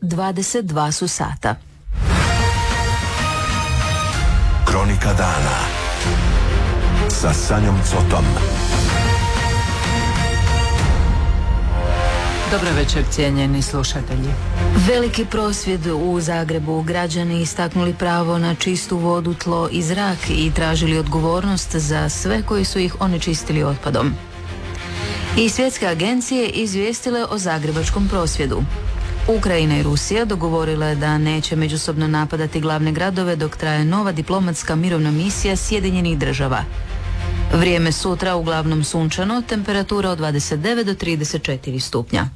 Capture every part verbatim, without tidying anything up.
dvadeset dva su sata. Kronika dana sa Sanjom Cotom. Dobro večer, cijenjeni slušatelji. Veliki prosvjed u Zagrebu. Građani istaknuli pravo na čistu vodu, tlo i zrak i tražili odgovornost za sve koji su ih onečistili otpadom. I svjetske agencije izvijestile o zagrebačkom prosvjedu. Ukrajina i Rusija dogovorile da neće međusobno napadati glavne gradove dok traje nova diplomatska mirovna misija Sjedinjenih država. Vrijeme sutra uglavnom sunčano, temperatura od dvadeset devet do trideset četiri stupnja.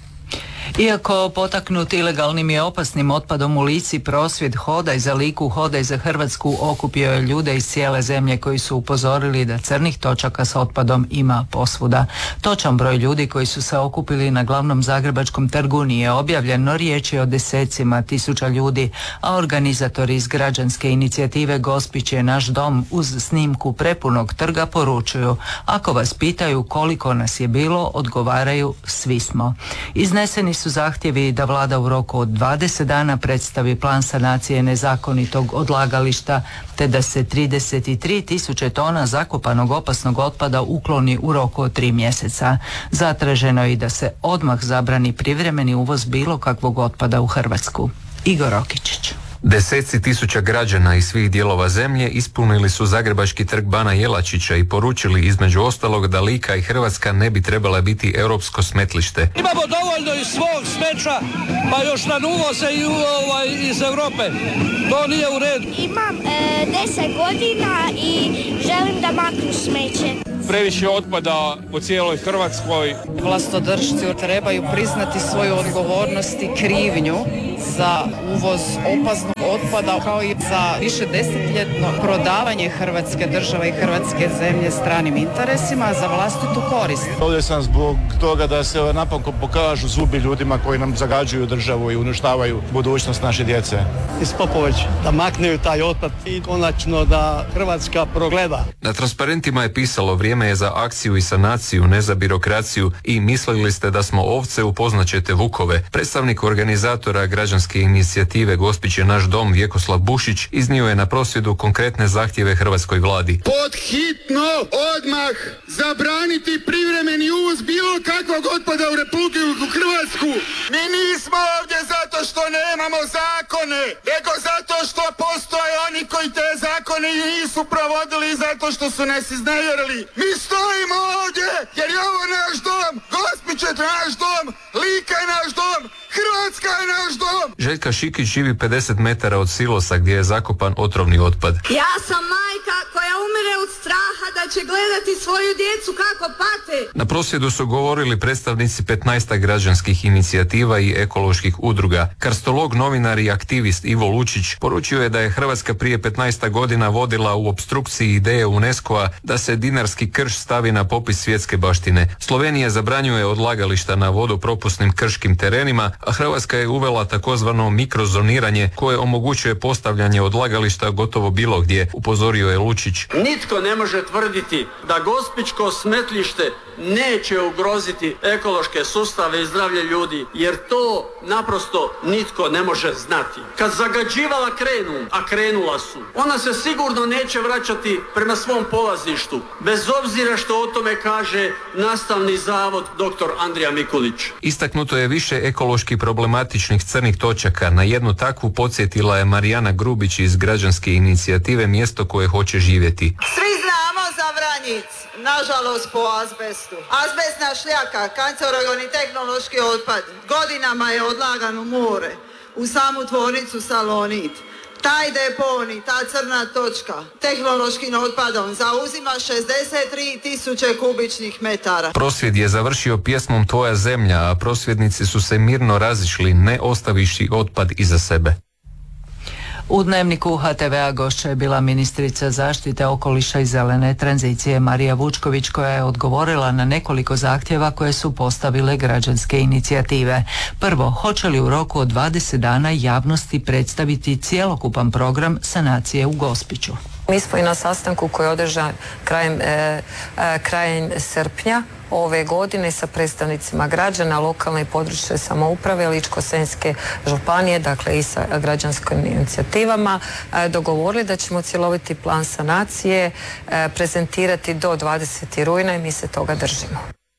Iako potaknut ilegalnim i opasnim otpadom u Lici, prosvjed Hodaj za Liku, Hodaj za Hrvatsku okupio je ljude iz cijele zemlje koji su upozorili da crnih točaka s otpadom ima posvuda. Točan broj ljudi koji su se okupili na glavnom zagrebačkom trgu nije objavljen, no riječ je o desecima tisuća ljudi, a organizatori iz građanske inicijative Gospić je naš dom uz snimku prepunog trga poručuju: ako vas pitaju koliko nas je bilo, odgovaraju svi smo. Izneseni su zahtjevi da vlada u roku od dvadeset dana predstavi plan sanacije nezakonitog odlagališta, te da se trideset tri tisuće tona zakopanog opasnog otpada ukloni u roku od tri mjeseca. Zatraženo je i da se odmah zabrani privremeni uvoz bilo kakvog otpada u Hrvatsku. Igor Rokičić. Deseci tisuća građana iz svih dijelova zemlje ispunili su zagrebački trg Bana Jelačića i poručili između ostalog da Lika i Hrvatska ne bi trebala biti europsko smetlište. Imamo dovoljno iz svog smeća, pa još nam uvoze i ovaj, iz Europe. To nije u redu. Imam e, deset godina i želim da maknu smeće. Previše otpada po cijeloj Hrvatskoj. Vlastodršci trebaju priznati svoju odgovornost i krivnju za uvoz opasnog otpada, kao i za više desetljetno prodavanje Hrvatske države i Hrvatske zemlje stranim interesima za vlastitu korist. Ovdje sam zbog toga da se napokon pokažu zubi ljudima koji nam zagađuju državu i uništavaju budućnost naše djece. Iz Popović da makneju taj otpad i konačno da Hrvatska progleda. Na transparentima je pisalo: vrijeme je za akciju i sanaciju, ne za birokraciju, i mislili ste da smo ovce, upoznaćete vukove. Predstavnik organizatora građanske inicijative Gospić je naš dom, Vjekoslav Bušić, iznio je na prosvjedu konkretne zahtjeve hrvatskoj vladi. Pod hitno odmah zabraniti privremeni uvoz bilo kakvog otpada u Republiku Hrvatsku. Mi nismo ovdje zato što nemamo zakone, nego zato što postoje oni koji te zakone nisu provodili i zato što su nas iznevjerili. Mi stojimo ovdje jer je ovo naš dom, Gospić je naš dom, Lika je naš dom, Hrvatska je naš dom. Željka Šikić živi pedeset metara od silosa gdje je zakopan otrovni otpad. Ja sam majka koja umire od straha da će gledati svoju djecu kako pate. Na prosvjedu su govorili predstavnici petnaestak građanskih inicijativa i ekoloških udruga. Karstolog, novinar i aktivist Ivo Lučić poručio je da je Hrvatska prije petnaest godina vodila u opstrukciji ideje UNESCO-a da se dinarski krš stavi na popis svjetske baštine. Slovenija zabranjuje odlagališta na vodopropusnim krškim terenima, a Hrvatska je uvela takozvano mikrozoniranje koje omogućuje postavljanje odlagališta gotovo bilo gdje, upozorio je Lučić. Nitko ne može tvrditi da gospićko smetlište neće ugroziti ekološke sustave i zdravlje ljudi, jer to naprosto nitko ne može znati. Kad zagađivala krenu, a krenula su, ona se sigurno neće vraćati prema svom polazištu, bez obzira što o tome kaže nastavni zavod doktor Andrija Mikulić. Istaknuto je više ekološki problematičnih crnih točaka. Na jednu takvu podsjetila je Marijana Grubić iz građanske inicijative Mjesto koje hoće živjeti. Svi znamo za Vranjic, nažalost po azbestu. Azbestna šljaka, kancerogeni tehnološki otpad, godinama je odlagan u more, u samu tvornicu Salonit. Taj deponi, ta crna točka, tehnološkim otpadom zauzima šezdeset tri tisuće kubičnih metara. Prosvjed je završio pjesmom Tvoja zemlja, a prosvjednici su se mirno razišli, ne ostaviši otpad iza sebe. U Dnevniku H T V-a gošća je bila ministrica zaštite okoliša i zelene tranzicije Marija Vučković, koja je odgovorila na nekoliko zahtjeva koje su postavile građanske inicijative. Prvo, hoće li u roku od dvadeset dana javnosti predstaviti cjelokupan program sanacije u Gospiću? Mi smo i na sastanku koji je održan krajem, e, e, krajem srpnja ove godine sa predstavnicima građana, lokalne i područne samouprave Ličko-senjske županije, dakle i sa građanskim inicijativama, e, dogovorili da ćemo cjeloviti plan sanacije e, prezentirati do dvadesetog rujna i mi se toga držimo.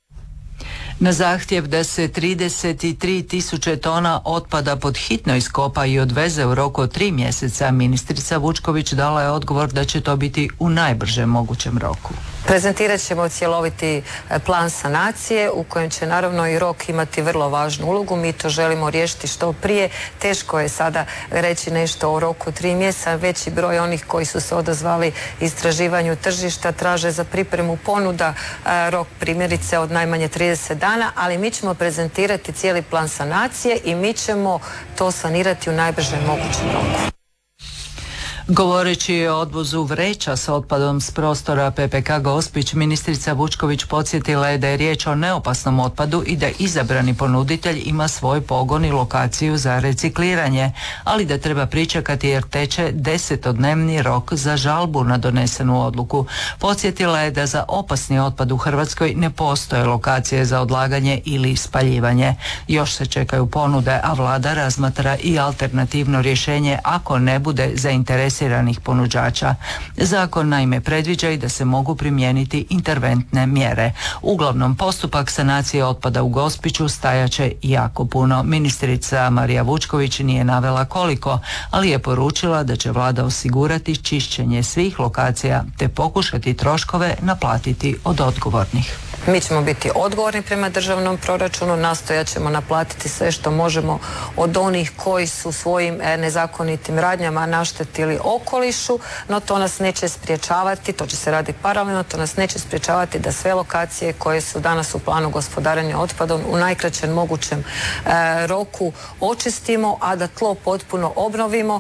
Na zahtjev da se trideset tri tisuće tona otpada pod hitno iskopa i odveze u roku od tri mjeseca, ministrica Vučković dala je odgovor da će to biti u najbržem mogućem roku. Prezentirat ćemo cjeloviti plan sanacije u kojem će naravno i rok imati vrlo važnu ulogu. Mi to želimo riješiti što prije. Teško je sada reći nešto o roku tri mjeseca. Veći broj onih koji su se odazvali istraživanju tržišta traže za pripremu ponuda rok primjerice od najmanje trideset dana, ali mi ćemo prezentirati cijeli plan sanacije i mi ćemo to sanirati u najbržem mogućem roku. Govoreći o odvozu vreća s otpadom s prostora P P K Gospić, ministrica Vučković podsjetila je da je riječ o neopasnom otpadu i da izabrani ponuditelj ima svoj pogon i lokaciju za recikliranje, ali da treba pričekati jer teče desetodnevni rok za žalbu na donesenu odluku. Podsjetila je da za opasni otpad u Hrvatskoj ne postoje lokacije za odlaganje ili spaljivanje. Još se čekaju ponude, a vlada razmatra i alternativno rješenje ako ne bude zainteresiranih ponuđača. Zakon naime predviđa i da se mogu primijeniti interventne mjere. Uglavnom, postupak sanacije otpada u Gospiću stajaće jako puno. Ministrica Marija Vučković nije navela koliko, ali je poručila da će vlada osigurati čišćenje svih lokacija te pokušati troškove naplatiti od odgovornih. Mi ćemo biti odgovorni prema državnom proračunu, nastojat ćemo naplatiti sve što možemo od onih koji su svojim nezakonitim radnjama naštetili okolišu, no to nas neće spriječavati, to će se raditi paralelno, to nas neće spriječavati da sve lokacije koje su danas u planu gospodarenja otpadom u najkraćem mogućem e, roku očistimo, a da tlo potpuno obnovimo.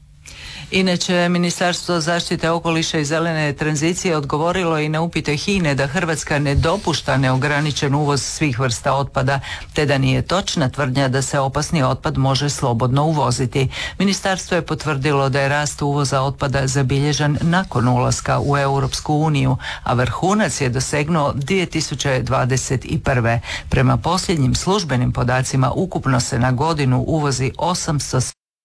Inače, Ministarstvo zaštite okoliša i zelene tranzicije odgovorilo i na upite HINA-e da Hrvatska ne dopušta neograničen uvoz svih vrsta otpada, te da nije točna tvrdnja da se opasni otpad može slobodno uvoziti. Ministarstvo je potvrdilo da je rast uvoza otpada zabilježen nakon ulaska u Europsku uniju, a vrhunac je dosegnuo dvije tisuće dvadeset prve. Prema posljednjim službenim podacima ukupno se na godinu uvozi osamsto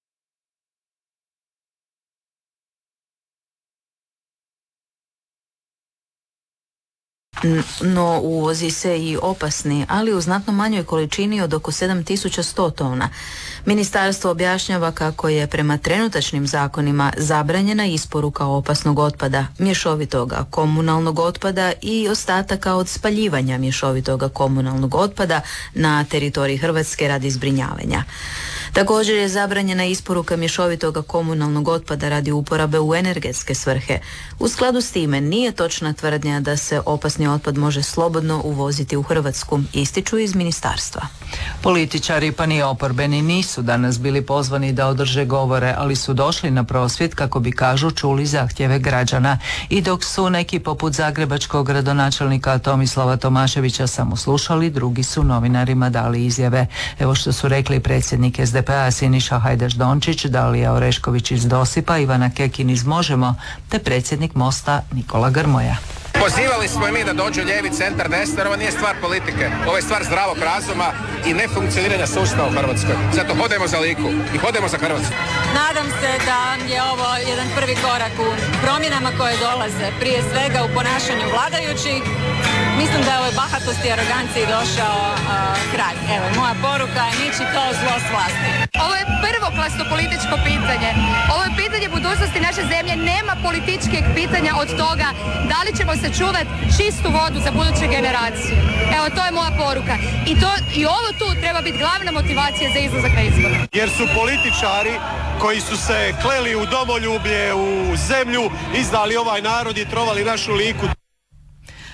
No uvozi se i opasni, ali u znatno manjoj količini od oko sedam tisuća sto tona. Ministarstvo objašnjava kako je prema trenutačnim zakonima zabranjena isporuka opasnog otpada, mješovitoga komunalnog otpada i ostataka od spaljivanja mješovitoga komunalnog otpada na teritoriji Hrvatske radi zbrinjavanja. Također je zabranjena isporuka mješovitoga komunalnog otpada radi uporabe u energetske svrhe. U skladu s time nije točna tvrdnja da se opasni otpad može slobodno uvoziti u Hrvatsku, ističu iz ministarstva. Političari pa ni oporbeni nisu danas bili pozvani da održe govore, ali su došli na prosvjed kako bi, kažu, čuli zahtjeve građana. I dok su neki poput zagrebačkog gradonačelnika Tomislava Tomaševića samo slušali, drugi su novinarima dali izjave. Evo što su rekli predsjednik S D P-a Siniša Hajdaš-Dončić, Dalija Orešković iz Dosipa, Ivana Kekin iz Možemo, te predsjednik Mosta Nikola Grmoja. Pozivali smo i mi da dođu lijevi, centar, desno, jer ovo nije stvar politike. Ovo je stvar zdravog razuma i nefunkcioniranja sustava u Hrvatskoj. Zato hodemo za Liku i hodemo za Hrvatsku. Nadam se da je ovo jedan prvi korak u promjenama koje dolaze, prije svega u ponašanju vladajućih. Mislim da je ovoj bahatosti i aroganciji došao uh, kraj. Evo, moja poruka je niči to zlo s vlasti. Ovo je prvoklasno političko pitanje. Ovo je pitanje budućnosti naše zemlje. Nema političkih pitanja od toga da li ćemo sačuvati čistu vodu za buduće generacije. Evo, to je moja poruka. I, to, i ovo tu treba biti glavna motivacija za izlazak na izbore. Jer su političari koji su se kleli u domoljublje, u zemlju, izdali ovaj narod i trovali našu Liku.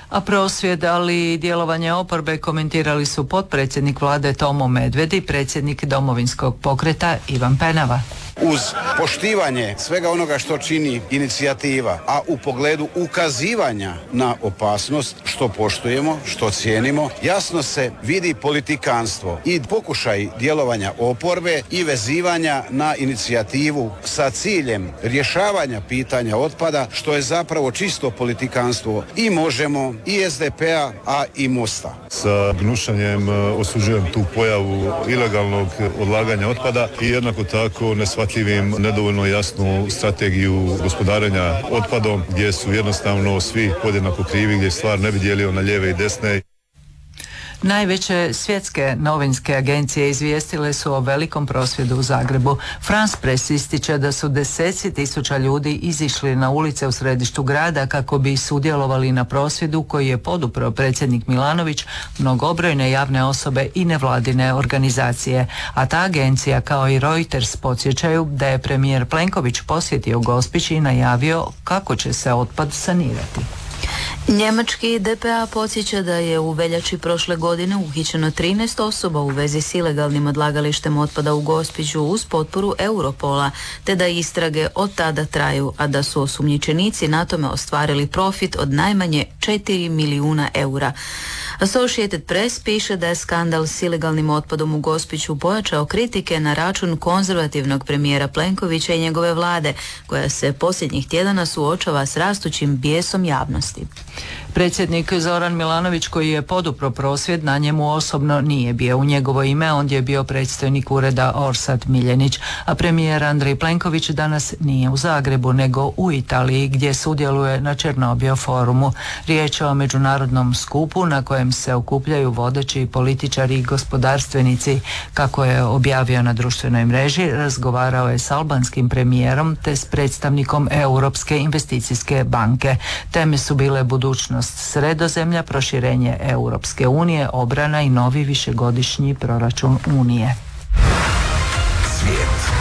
A prosvjed, ali i djelovanje oporbe komentirali su potpredsjednik vlade Tomo Medved i predsjednik Domovinskog pokreta Ivan Penava. Uz poštivanje svega onoga što čini inicijativa, a u pogledu ukazivanja na opasnost, što poštujemo, što cijenimo, jasno se vidi politikanstvo i pokušaj djelovanja oporbe i vezivanja na inicijativu sa ciljem rješavanja pitanja otpada, što je zapravo čisto politikanstvo i Možemo, i es de pe-a, a i Mosta. Sa gnušanjem osuđujem tu pojavu ilegalnog odlaganja otpada i jednako tako neshvatljivim nedovoljno jasnu strategiju gospodarenja otpadom gdje su jednostavno svi podjednako krivi, gdje stvar ne bi dijelio na lijeve i desne. Najveće svjetske novinske agencije izvijestile su o velikom prosvjedu u Zagrebu. France Press ističe da su deseci tisuća ljudi izišli na ulice u središtu grada kako bi sudjelovali na prosvjedu koji je podupro predsjednik Milanović, mnogobrojne javne osobe i nevladine organizacije. A ta agencija kao i Reuters podsjećaju da je premijer Plenković posjetio Gospić i najavio kako će se otpad sanirati. Njemački de pe a podsjeća da je u veljači prošle godine uhićeno trinaest osoba u vezi s ilegalnim odlagalištem otpada u Gospiću uz potporu Europola, te da istrage od tada traju, a da su osumnjičenici na tome ostvarili profit od najmanje četiri milijuna eura. Associated Press piše da je skandal s ilegalnim otpadom u Gospiću pojačao kritike na račun konzervativnog premijera Plenkovića i njegove vlade, koja se posljednjih tjedana suočava s rastućim bijesom javnosti. Predsjednik Zoran Milanović, koji je podupro prosvjed, na njemu osobno nije bio. U njegovo ime ondje je bio predstojnik ureda Orsat Miljenić, a premijer Andrej Plenković danas nije u Zagrebu, nego u Italiji, gdje sudjeluje na Černobio forumu. Riječ je o međunarodnom skupu na kojem se okupljaju vodeći političari i gospodarstvenici. Kako je objavio na društvenoj mreži, razgovarao je s albanskim premijerom te s predstavnikom Europske investicijske banke. Teme su bile budućnost Sredozemlja, proširenje Europske unije, obrana i novi višegodišnji proračun Unije. Svijet.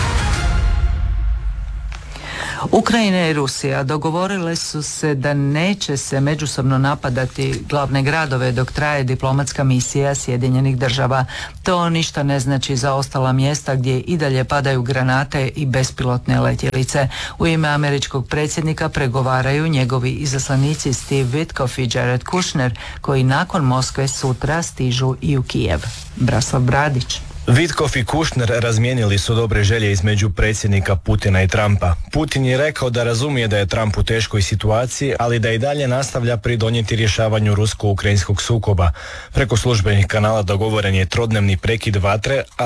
Ukrajina i Rusija dogovorile su se da neće se međusobno napadati glavne gradove dok traje diplomatska misija Sjedinjenih država. To ništa ne znači za ostala mjesta gdje i dalje padaju granate i bespilotne letjelice. U ime američkog predsjednika pregovaraju njegovi izaslanici Steve Witkoff i Jared Kushner, koji nakon Moskve sutra stižu i u Kijev. Braslav Bradić. Witkoff i Kushner razmijenili su dobre želje između predsjednika Putina i Trumpa. Putin je rekao da razumije da je Trump u teškoj situaciji, ali da i dalje nastavlja pridonijeti rješavanju rusko-ukrajinskog sukoba. Preko službenih kanala dogovoren je trodnevni prekid vatre, a